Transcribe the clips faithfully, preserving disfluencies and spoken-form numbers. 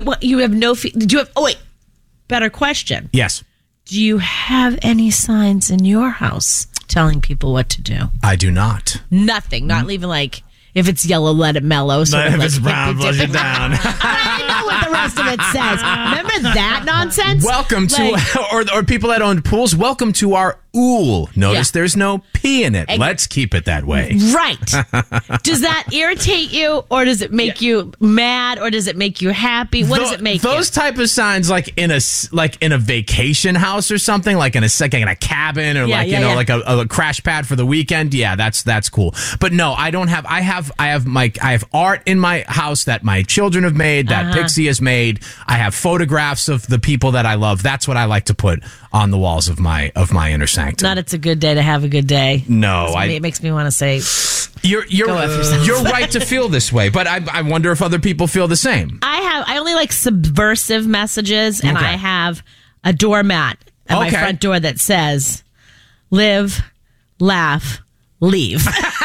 what, you have no... Fe- Did you have... Oh, wait. Better question. Yes. Do you have any signs in your house telling people what to do? I do not. Nothing. Not mm. even like, if it's yellow, let it mellow. So if like, it's brown, flush it down. I know what the rest of it says. Remember that nonsense? Welcome like, to, or, or people that own pools, welcome to our ool. Notice yeah. there's no P in it. Let's keep it that way. Right. Does that irritate you, or does it make yeah. you mad, or does it make you happy? What Th- does it make those you? Those type of signs, like in a like in a vacation house or something, like in a second in a cabin, or yeah, like yeah, you know, yeah. like a, a crash pad for the weekend. Yeah, that's that's cool. But no, I don't have. I have I have my I have art in my house that my children have made, that uh-huh. Pixie has made. I have photographs of the people that I love. That's what I like to put on the walls of my of my inner sanctum. Not it's a good day to have a good day. No, I, it makes me want to say you're you're uh, you're right to feel this way, but I I wonder if other people feel the same. I have I only like subversive messages, and okay. I have a doormat at okay. my front door that says "Live, laugh, leave."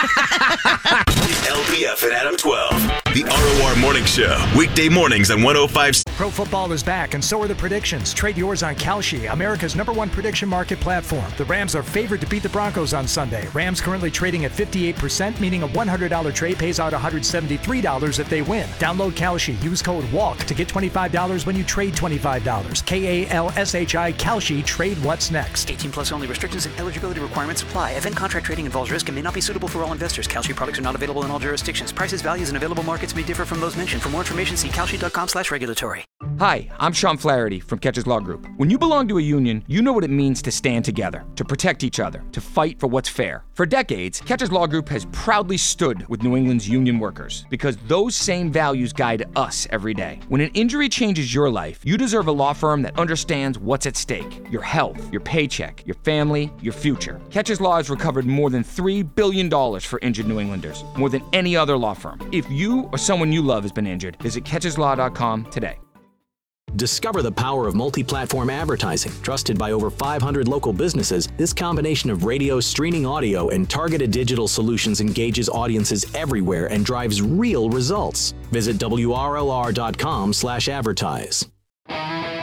L P F and Adam twelve. The R O R Morning Show. Weekday mornings on one oh five. Pro football is back, and so are the predictions. Trade yours on Kalshi, America's number one prediction market platform. The Rams are favored to beat the Broncos on Sunday. Rams currently trading at fifty-eight percent, meaning a one hundred dollars trade pays out one hundred seventy-three dollars if they win. Download Kalshi. Use code WALK to get twenty-five dollars when you trade twenty-five dollars. K A L S H I, Kalshi. Trade what's next. eighteen plus only. Restrictions and eligibility requirements apply. Event contract trading involves risk and may not be suitable for all investors. Kalshi products are not available in all jurisdictions. Prices, values, and available markets may differ from those mentioned. For more information, see kalshi.com slash regulatory. Hi, I'm Sean Flaherty from Catches Law Group. When you belong to a union, you know what it means to stand together, to protect each other, to fight for what's fair. For decades, Catches Law Group has proudly stood with New England's union workers because those same values guide us every day. When an injury changes your life, you deserve a law firm that understands what's at stake: your health, your paycheck, your family, your future. Catches Law has recovered more than three billion dollars for injured New Englanders, more than any other law firm. If you or someone you love has been injured, visit catches law dot com today. Discover the power of multi-platform advertising. Trusted by over five hundred local businesses, this combination of radio, streaming audio, and targeted digital solutions engages audiences everywhere and drives real results. Visit W R L R dot com slash advertise.